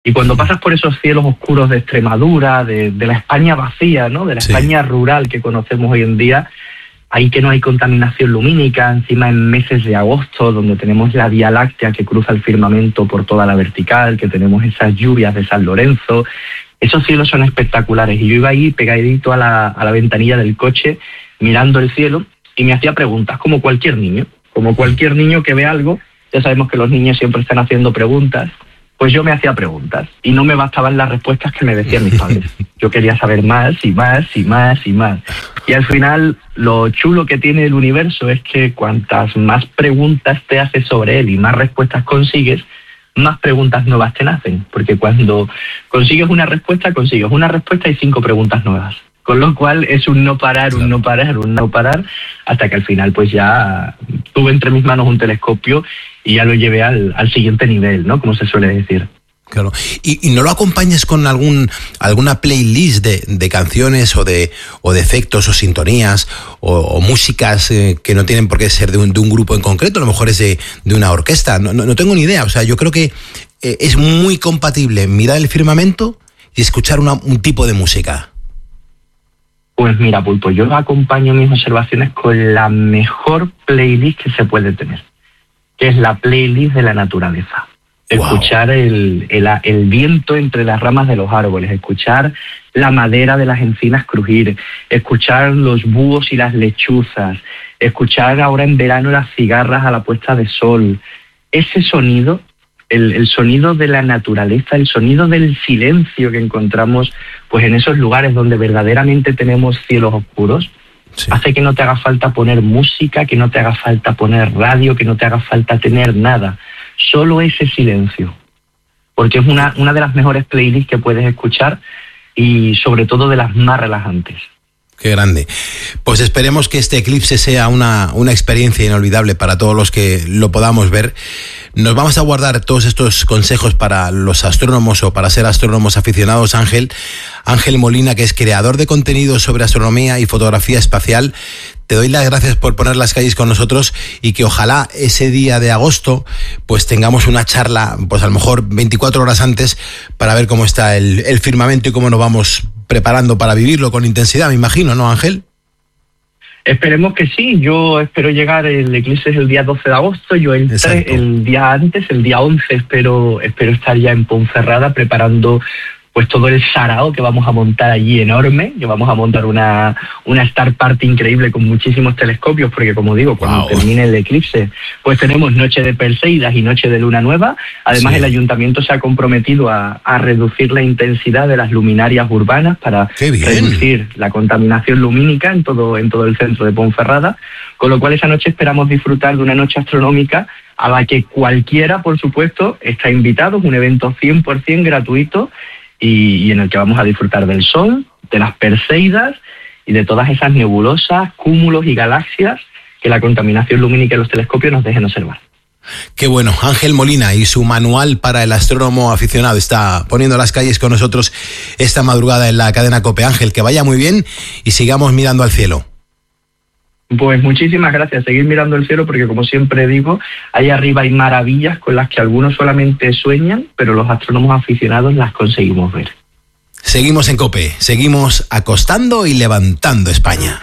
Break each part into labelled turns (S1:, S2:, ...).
S1: Y cuando pasas por esos cielos oscuros de Extremadura, de la España vacía, ¿no? De la España rural que conocemos hoy en día, ahí que no hay contaminación lumínica, encima en meses de agosto, donde tenemos la Vía Láctea que cruza el firmamento por toda la vertical, que tenemos esas lluvias de San Lorenzo, esos cielos son espectaculares. Y yo iba ahí pegadito a la ventanilla del coche, mirando el cielo, y me hacía preguntas, como cualquier niño que ve algo. Ya sabemos que los niños siempre están haciendo preguntas. Pues yo me hacía preguntas y no me bastaban las respuestas que me decían mis padres. Yo quería saber más y más y más y más. Y al final, lo chulo que tiene el universo es que cuantas más preguntas te haces sobre él y más respuestas consigues, más preguntas nuevas te nacen. Porque cuando consigues una respuesta y 5 preguntas nuevas. Con lo cual es un no parar, un no parar, un no parar, hasta que al final pues ya tuve entre mis manos un telescopio y ya lo llevé al siguiente nivel, ¿no? Como se suele decir.
S2: Claro. ¿Y no lo acompañas con alguna playlist de canciones o de efectos o sintonías o músicas que no tienen por qué ser de un grupo en concreto? A lo mejor es de una orquesta. No tengo ni idea. O sea, yo creo que es muy compatible mirar el firmamento y escuchar un tipo de música.
S1: Pues mira, Pulpo, yo acompaño mis observaciones con la mejor playlist que se puede tener, que es la playlist de la naturaleza. Wow. Escuchar el viento entre las ramas de los árboles, escuchar la madera de las encinas crujir, escuchar los búhos y las lechuzas, escuchar ahora en verano las cigarras a la puesta de sol. Ese sonido, el sonido de la naturaleza, el sonido del silencio que encontramos pues en esos lugares donde verdaderamente tenemos cielos oscuros, hace que no te haga falta poner música, que no te haga falta poner radio, que no te haga falta tener nada. Solo ese silencio. Porque es una de las mejores playlists que puedes escuchar y sobre todo de las más relajantes.
S2: Qué grande. Pues esperemos que este eclipse sea una experiencia inolvidable para todos los que lo podamos ver. Nos vamos a guardar todos estos consejos para los astrónomos o para ser astrónomos aficionados. Ángel Molina, que es creador de contenidos sobre astronomía y fotografía espacial, te doy las gracias por poner las calles con nosotros y que ojalá ese día de agosto pues tengamos una charla, pues a lo mejor 24 horas antes, para ver cómo está el firmamento y cómo nos vamos preparando para vivirlo con intensidad, me imagino, ¿no, Ángel?
S1: Esperemos que sí. Yo espero llegar, el eclipse es el día 12 de agosto, yo el día antes, el día 11, espero estar ya en Ponferrada preparando pues todo el sarao que vamos a montar allí enorme, que vamos a montar una Star Party increíble con muchísimos telescopios, porque como digo, cuando termine el eclipse, pues tenemos noche de Perseidas y noche de luna nueva. Además, el ayuntamiento se ha comprometido a reducir la intensidad de las luminarias urbanas para reducir la contaminación lumínica en todo el centro de Ponferrada, con lo cual esa noche esperamos disfrutar de una noche astronómica a la que cualquiera, por supuesto, está invitado. Es un evento 100% gratuito y en el que vamos a disfrutar del Sol, de las Perseidas y de todas esas nebulosas, cúmulos y galaxias que la contaminación lumínica y los telescopios nos dejen observar.
S2: Qué bueno. Ángel Molina y su manual para el astrónomo aficionado está poniendo las calles con nosotros esta madrugada en la cadena COPE. Ángel, que vaya muy bien y sigamos mirando al cielo.
S1: Pues muchísimas gracias. Seguir mirando el cielo, porque como siempre digo, ahí arriba hay maravillas con las que algunos solamente sueñan, pero los astrónomos aficionados las conseguimos ver.
S2: Seguimos en COPE, seguimos acostando y levantando España.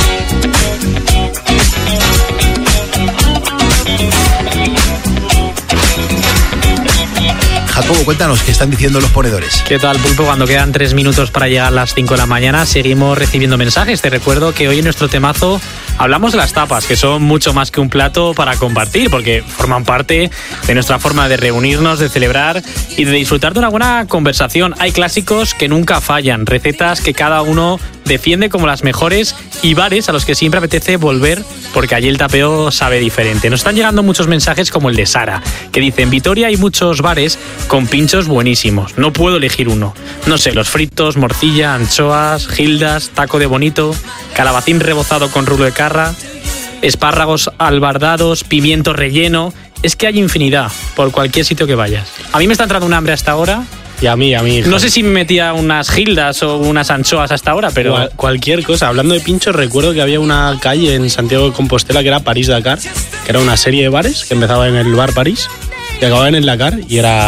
S2: Jacobo, cuéntanos qué están diciendo los ponedores.
S3: ¿Qué tal, Pulpo? Cuando quedan 3 minutos para llegar a las 5 de la mañana, seguimos recibiendo mensajes. Te recuerdo que hoy en nuestro temazo hablamos de las tapas, que son mucho más que un plato para compartir, porque forman parte de nuestra forma de reunirnos, de celebrar y de disfrutar de una buena conversación. Hay clásicos que nunca fallan, recetas que cada uno defiende como las mejores y bares a los que siempre apetece volver porque allí el tapeo sabe diferente. Nos están llegando muchos mensajes como el de Sara, que dice: en Vitoria hay muchos bares con pinchos buenísimos, no puedo elegir uno. No sé, los fritos, morcilla, anchoas, gildas, taco de bonito, calabacín rebozado con rulo de carra, espárragos albardados, pimiento relleno. Es que hay infinidad por cualquier sitio que vayas. A mí me está entrando un hambre hasta ahora.
S4: Y a mí.
S3: No sé si me metía unas gildas o unas anchoas hasta ahora, pero...
S4: Cualquier cosa. Hablando de pinchos, recuerdo que había una calle en Santiago de Compostela que era París-Dakar, que era una serie de bares que empezaba en el bar París y acababa en el Dakar, y era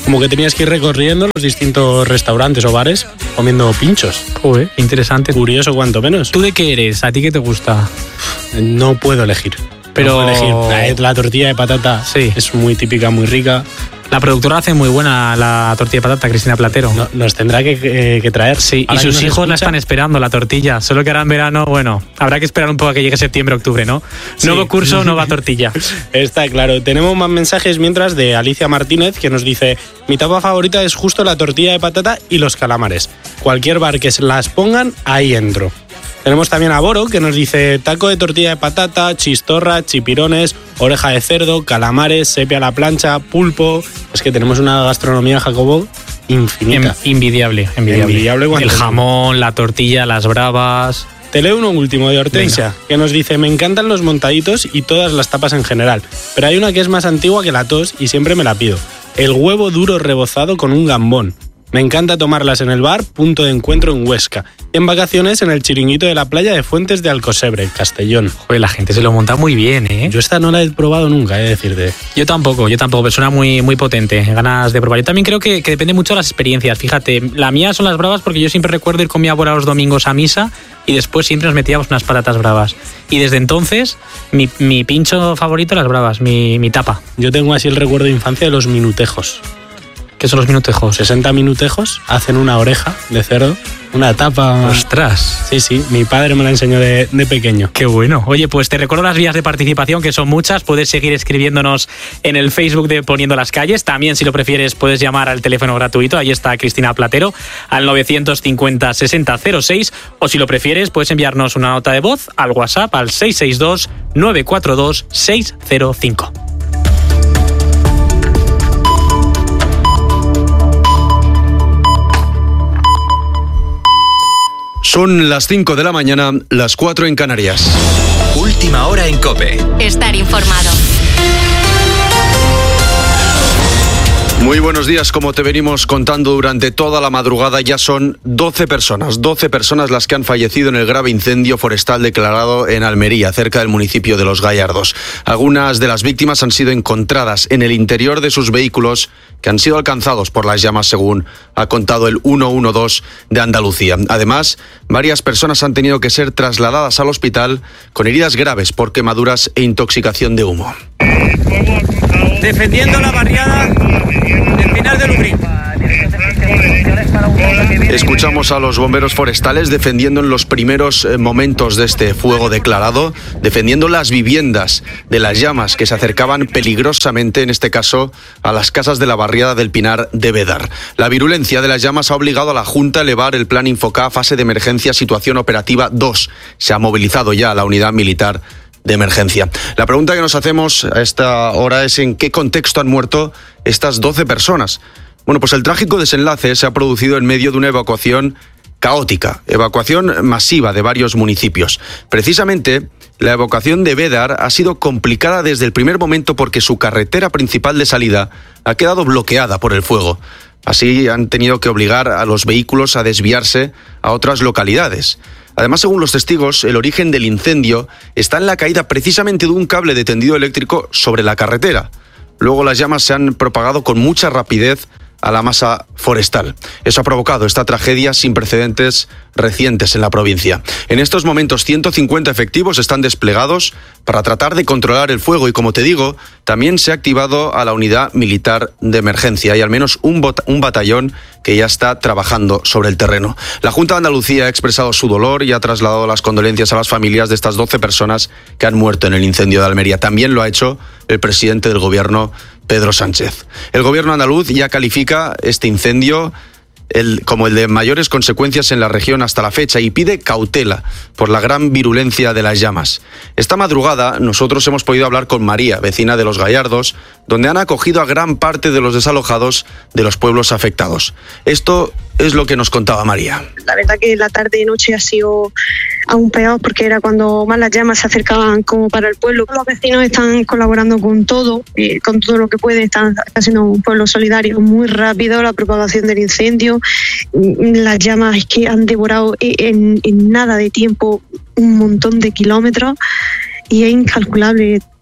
S4: como que tenías que ir recorriendo los distintos restaurantes o bares comiendo pinchos.
S3: Joder, interesante.
S4: Curioso cuanto menos.
S3: ¿Tú de qué eres? ¿A ti qué te gusta?
S4: No puedo elegir.
S3: Pero
S4: no puedo elegir. La tortilla de patata es muy típica, muy rica.
S3: La productora hace muy buena la tortilla de patata, Cristina Platero.
S4: No, nos tendrá que traer.
S3: Sí, y sus hijos la están esperando, la tortilla. Solo que ahora en verano, bueno, habrá que esperar un poco a que llegue septiembre, octubre, ¿no? Sí. Nuevo curso, nueva tortilla.
S4: Está claro. Tenemos más mensajes mientras de Alicia Martínez, que nos dice: mi tapa favorita es justo la tortilla de patata y los calamares. Cualquier bar que se las pongan, ahí entro. Tenemos también a Boro, que nos dice: taco de tortilla de patata, chistorra, chipirones, oreja de cerdo, calamares, sepia a la plancha, pulpo. Es que tenemos una gastronomía, Jacobo, infinita.
S3: Envidiable. El jamón, la tortilla, las bravas.
S4: Te leo uno último de Hortensia, que nos dice: me encantan los montaditos y todas las tapas en general, pero hay una que es más antigua que la tos y siempre me la pido. El huevo duro rebozado con un gambón. Me encanta tomarlas en el bar Punto de Encuentro en Huesca. En vacaciones en el chiringuito de la playa de Fuentes de Alcosebre, Castellón.
S3: Joder, la gente se lo monta muy bien, ¿eh?
S4: Yo esta no la he probado nunca, he de decirte.
S3: Yo tampoco, pero suena muy, muy potente. Ganas de probar. Yo también creo que depende mucho de las experiencias. Fíjate, la mía son las bravas porque yo siempre recuerdo ir con mi abuela los domingos a misa y después siempre nos metíamos unas patatas bravas. Y desde entonces, mi pincho favorito, las bravas, mi tapa.
S4: Yo tengo así el recuerdo de infancia de los minutejos.
S3: ¿Qué son los minutejos?
S4: 60 minutejos, hacen una oreja de cerdo, una tapa...
S3: ¡Ostras!
S4: Sí, mi padre me la enseñó de pequeño.
S3: ¡Qué bueno! Oye, pues te recuerdo las vías de participación, que son muchas. Puedes seguir escribiéndonos en el Facebook de Poniendo las Calles. También, si lo prefieres, puedes llamar al teléfono gratuito. Ahí está Cristina Platero, al 950 60 06. O si lo prefieres, puedes enviarnos una nota de voz al WhatsApp al 662 942 605.
S5: Son las 5 de la mañana, las 4 en Canarias.
S6: Última hora en COPE.
S7: Estar informado.
S5: Muy buenos días, como te venimos contando durante toda la madrugada, ya son 12 personas las que han fallecido en el grave incendio forestal declarado en Almería, cerca del municipio de Los Gallardos. Algunas de las víctimas han sido encontradas en el interior de sus vehículos, que han sido alcanzados por las llamas, según ha contado el 112 de Andalucía. Además, varias personas han tenido que ser trasladadas al hospital con heridas graves por quemaduras e intoxicación de humo.
S8: Defendiendo la barriada del Pinar de Lubrín.
S5: Escuchamos a los bomberos forestales defendiendo en los primeros momentos de este fuego declarado, defendiendo las viviendas de las llamas que se acercaban peligrosamente, en este caso, a las casas de la barriada del Pinar de Bédar. La virulencia de las llamas ha obligado a la Junta a elevar el plan Infocá a fase de emergencia situación operativa 2. Se ha movilizado ya la unidad militar de emergencia. La pregunta que nos hacemos a esta hora es: ¿en qué contexto han muerto estas 12 personas? Bueno, pues el trágico desenlace se ha producido en medio de una evacuación caótica, evacuación masiva de varios municipios. Precisamente, la evacuación de Bédar ha sido complicada desde el primer momento porque su carretera principal de salida ha quedado bloqueada por el fuego. Así han tenido que obligar a los vehículos a desviarse a otras localidades. Además, según los testigos, el origen del incendio está en la caída precisamente de un cable de tendido eléctrico sobre la carretera. Luego las llamas se han propagado con mucha rapidez a la masa forestal. Eso ha provocado esta tragedia sin precedentes recientes en la provincia. En estos momentos 150 efectivos están desplegados para tratar de controlar el fuego y, como te digo, también se ha activado a la unidad militar de emergencia. Hay al menos un batallón que ya está trabajando sobre el terreno. La Junta de Andalucía ha expresado su dolor y ha trasladado las condolencias a las familias de estas 12 personas que han muerto en el incendio de Almería. También lo ha hecho el presidente del Gobierno, Pedro Sánchez. El Gobierno andaluz ya califica este incendio como el de mayores consecuencias en la región hasta la fecha y pide cautela por la gran virulencia de las llamas. Esta madrugada nosotros hemos podido hablar con María, vecina de Los Gallardos, donde han acogido a gran parte de los desalojados de los pueblos afectados. Esto es lo que nos contaba María.
S9: La verdad que la tarde y noche ha sido aún peor porque era cuando más las llamas se acercaban como para el pueblo. Los vecinos están colaborando con todo lo que pueden, están haciendo un pueblo solidario. Muy rápido la propagación del incendio, las llamas es que han devorado en nada de tiempo un montón de kilómetros y es incalculable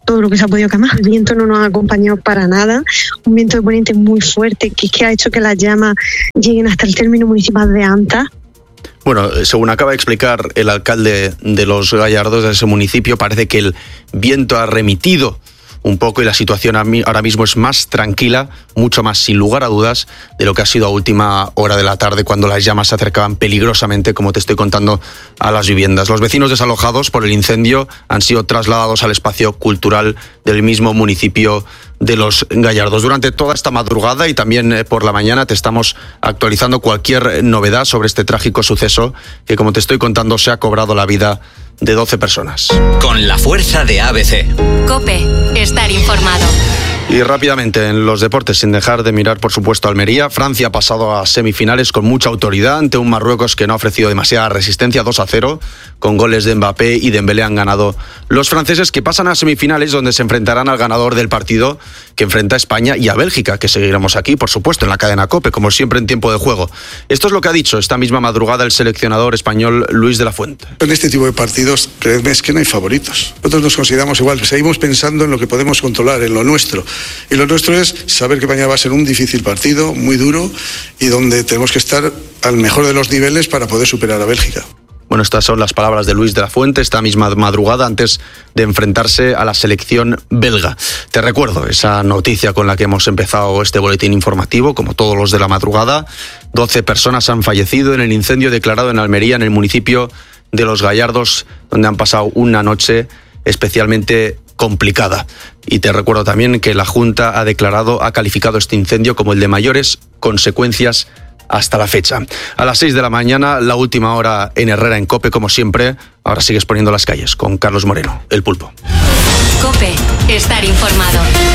S9: todo lo que se ha podido quemar. El viento no nos ha acompañado para nada, un viento de poniente muy fuerte que ha hecho que las llamas lleguen hasta el término municipal de Anta.
S5: Bueno, según acaba de explicar el alcalde de Los Gallardos, de ese municipio, parece que el viento ha remitido un poco y la situación ahora mismo es más tranquila, mucho más, sin lugar a dudas, de lo que ha sido a última hora de la tarde, cuando las llamas se acercaban peligrosamente, como te estoy contando, a las viviendas. Los vecinos desalojados por el incendio han sido trasladados al espacio cultural del mismo municipio de Los Gallardos. Durante toda esta madrugada y también por la mañana te estamos actualizando cualquier novedad sobre este trágico suceso que, como te estoy contando, se ha cobrado la vida de 12 personas.
S6: Con la fuerza de ABC.
S7: COPE, estar informado.
S5: Y rápidamente en los deportes, sin dejar de mirar por supuesto a Almería, Francia ha pasado a semifinales con mucha autoridad ante un Marruecos que no ha ofrecido demasiada resistencia, 2-0, con goles de Mbappé y Dembélé han ganado los franceses, que pasan a semifinales donde se enfrentarán al ganador del partido que enfrenta a España y a Bélgica, que seguiremos aquí por supuesto en la cadena COPE, como siempre en tiempo de juego. Esto es lo que ha dicho esta misma madrugada el seleccionador español Luis de la Fuente.
S10: En este tipo de partidos, creedme, es que no hay favoritos. Nosotros nos consideramos igual, seguimos pensando en lo que podemos controlar, en lo nuestro. Y lo nuestro es saber que mañana va a ser un difícil partido, muy duro, y donde tenemos que estar al mejor de los niveles para poder superar a Bélgica.
S5: Bueno, estas son las palabras de Luis de la Fuente esta misma madrugada antes de enfrentarse a la selección belga. Te recuerdo esa noticia con la que hemos empezado este boletín informativo, como todos los de la madrugada. 12 personas han fallecido en el incendio declarado en Almería, en el municipio de Los Gallardos, donde han pasado una noche especialmente complicada. Y te recuerdo también que la Junta ha calificado este incendio como el de mayores consecuencias hasta la fecha. A las 6 de la mañana, la última hora en Herrera en COPE, como siempre. Ahora sigues poniendo las calles con Carlos Moreno, el Pulpo.
S7: COPE, estar informado.